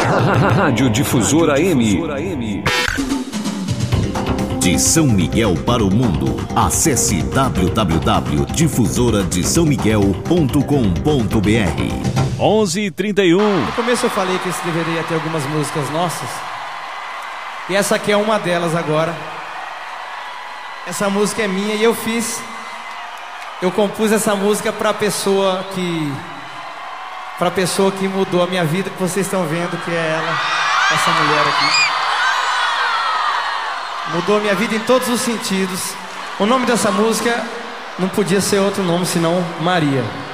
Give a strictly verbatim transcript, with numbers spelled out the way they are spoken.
Rádio Difusora M. De São Miguel para o mundo, acesse w w w ponto difusora de são miguel ponto com ponto b r. onze e trinta e um. No começo eu falei que esse deveria ter algumas músicas nossas, e essa aqui é uma delas agora. Essa música é minha e eu fiz, eu compus essa música para pessoa que, para pessoa que mudou a minha vida, que vocês estão vendo, que é ela, essa mulher aqui. Mudou a minha vida em todos os sentidos. O nome dessa música não podia ser outro nome senão Maria.